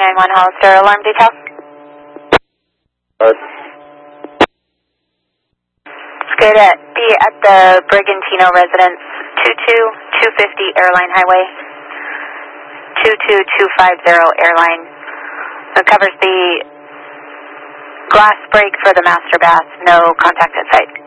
391 Hollister, alarm detail. It's good at the Brigantino residence, 22250 Airline Highway, 22250 Airline. It covers the glass break for the master bath, no contact at site.